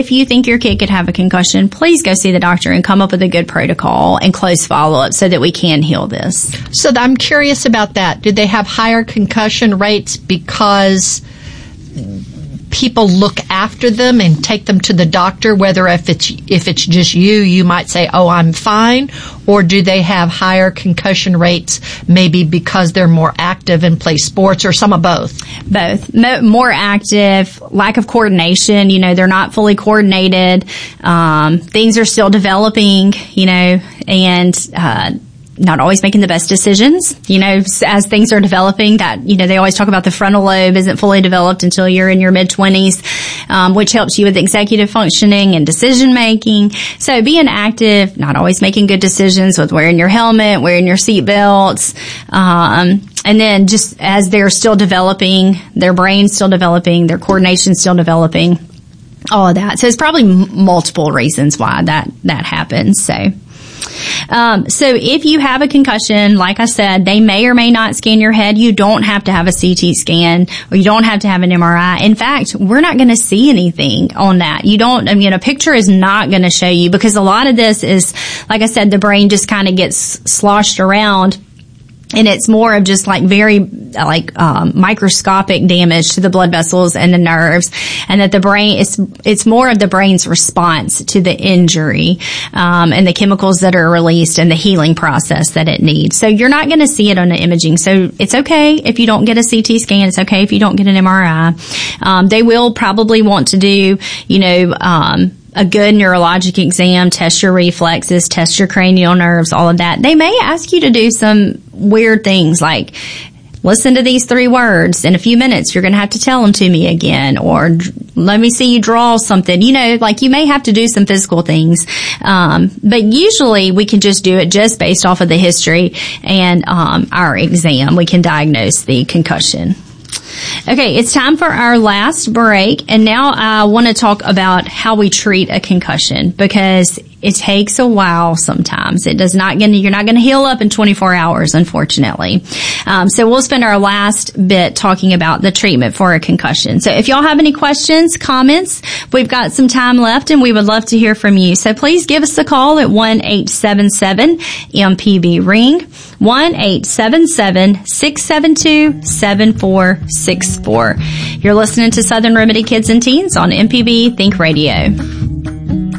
If you think your kid could have a concussion, please go see the doctor and come up with a good protocol and close follow-up so that we can heal this. So I'm curious about that. Did they have higher concussion rates because people look after them and take them to the doctor, whether if it's just you might say, oh, I'm fine, or do they have higher concussion rates maybe because they're more active and play sports, or some of both? Both. More active, lack of coordination, they're not fully coordinated, things are still developing, and not always making the best decisions, as things are developing. That, they always talk about the frontal lobe isn't fully developed until you're in your mid-20s, which helps you with executive functioning and decision making. So being active, not always making good decisions with wearing your helmet, wearing your seat belts, and then just as they're still developing, their brain's still developing, their coordination's still developing, all of that. So it's probably multiple reasons why that happens. So if you have a concussion, like I said, they may or may not scan your head. You don't have to have a CT scan, or you don't have to have an MRI. In fact, we're not going to see anything on that. A picture is not going to show you, because a lot of this is, like I said, the brain just kind of gets sloshed around. And it's more of just very microscopic damage to the blood vessels and the nerves, and that the brain it's more of the brain's response to the injury, and the chemicals that are released and the healing process that it needs. So you're not going to see it on the imaging. So it's okay if you don't get a CT scan. It's okay if you don't get an MRI. They will probably want to do, a good neurologic exam, test your reflexes, test your cranial nerves, all of that. They may ask you to do some weird things like, listen to these 3 words. In a few minutes, you're going to have to tell them to me again, or let me see you draw something. You may have to do some physical things. But usually we can just do it just based off of the history and our exam. We can diagnose the concussion. Okay, it's time for our last break, and now I want to talk about how we treat a concussion, because it takes a while sometimes. You're not going to heal up in 24 hours, unfortunately. So we'll spend our last bit talking about the treatment for a concussion. So if y'all have any questions, comments, we've got some time left, and we would love to hear from you. So please give us a call at 1-877-MPB-RING, 1-877-672-7464. You're listening to Southern Remedy Kids and Teens on MPB Think Radio.